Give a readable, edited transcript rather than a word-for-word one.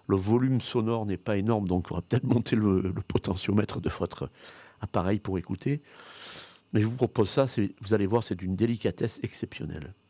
Le volume sonore n'est pas énorme, donc il faudra peut-être monter le potentiomètre de votre appareil pour écouter. Mais je vous propose ça, vous allez voir, c'est d'une délicatesse exceptionnelle.